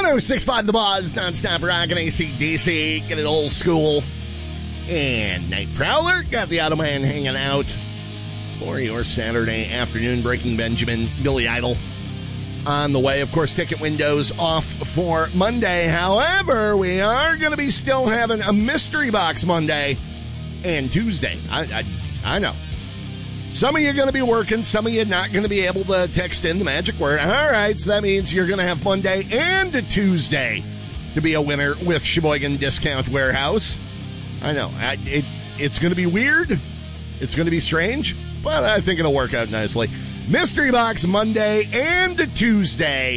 106.5 The Buzz, nonstop rockin' AC/DC, get it old school. And Night Prowler, got the Automan hanging out for your Saturday afternoon. Breaking Benjamin, Billy Idol on the way. Of course, ticket windows off for Monday. However, we are going to be still having a mystery box Monday and Tuesday. I know. Some of you are going to be working. Some of you not going to be able to text in the magic word. All right, so that means you're going to have Monday and a Tuesday to be a winner with Sheboygan Discount Warehouse. I know. It's going to be weird. It's going to be strange, but I think it'll work out nicely. Mystery Box Monday and Tuesday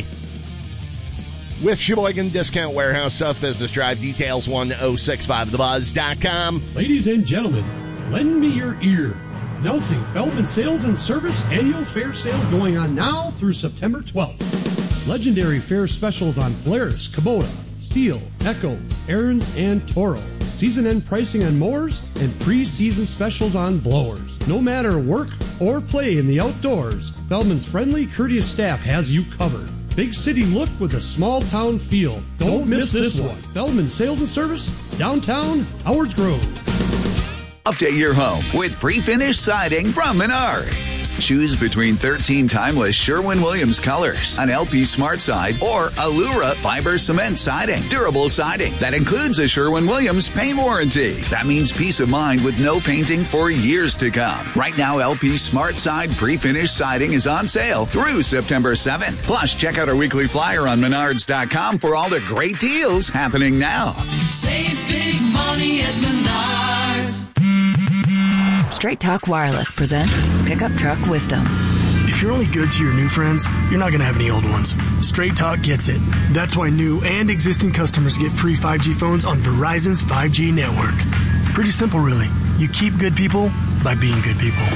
with Sheboygan Discount Warehouse, South Business Drive. Details 1065thebuzz.com. Ladies and gentlemen, lend me your ear. Announcing Feldman Sales and Service Annual Fair Sale going on now through September 12th. Legendary fair specials on Polaris, Kubota, Steel, Echo, Ariens, and Toro. Season-end pricing on mowers and pre-season specials on blowers. No matter work or play in the outdoors, Feldman's friendly, courteous staff has you covered. Big city look with a small town feel. Don't miss this one. Feldman Sales and Service, downtown Howards Grove. Update your home with pre-finished siding from Menards. Choose between 13 timeless Sherwin-Williams colors, an LP Smart Side, or Allura fiber cement siding. Durable siding that includes a Sherwin-Williams paint warranty. That means peace of mind with no painting for years to come. Right now, LP Smart Side pre-finished siding is on sale through September 7th. Plus, check out our weekly flyer on Menards.com for all the great deals happening now. Save big money at Menards. Straight Talk Wireless presents Pickup Truck Wisdom. If you're only good to your new friends, you're not going to have any old ones. Straight Talk gets it. That's why new and existing customers get free 5G phones on Verizon's 5G network. Pretty simple, really. You keep good people by being good people.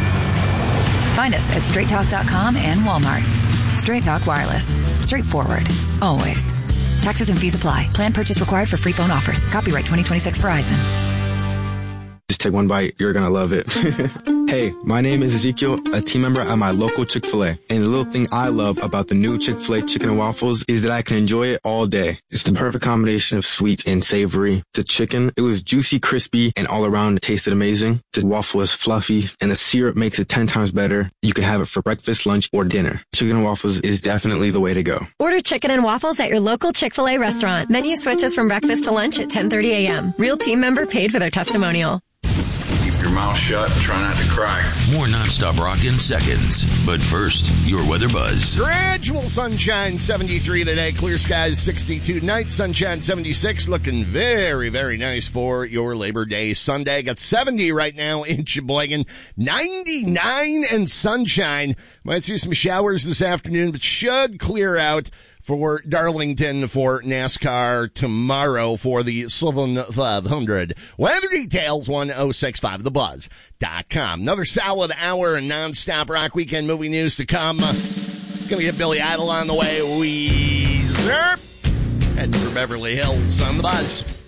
Find us at straighttalk.com and Walmart. Straight Talk Wireless. Straightforward. Always. Taxes and fees apply. Plan purchase required for free phone offers. Copyright 2026 Verizon. Just take one bite. You're going to love it. Hey, my name is Ezekiel, a team member at my local Chick-fil-A. And the little thing I love about the new Chick-fil-A chicken and waffles is that I can enjoy it all day. It's the perfect combination of sweet and savory. The chicken, it was juicy, crispy, and all around it tasted amazing. The waffle is fluffy, and the syrup makes it 10 times better. You can have it for breakfast, lunch, or dinner. Chicken and waffles is definitely the way to go. Order chicken and waffles at your local Chick-fil-A restaurant. Menu switches from breakfast to lunch at 10:30 a.m. Real team member paid for their testimonial. Your mouth shut and try not to cry. More nonstop rock in seconds. But first, your weather buzz. Gradual sunshine, 73 today. Clear skies, 62 tonight. Sunshine, 76. Looking very, very nice for your Labor Day Sunday. Got 70 right now in Sheboygan. 99 and sunshine. Might see some showers this afternoon, but should clear out for Darlington for NASCAR tomorrow for the Sylvan 500. Weather details, 1065thebuzz.com. Another solid hour of nonstop rock weekend movie news to come. Gonna get Billy Idol on the way. Weezer. Heading for Beverly Hills on the Buzz.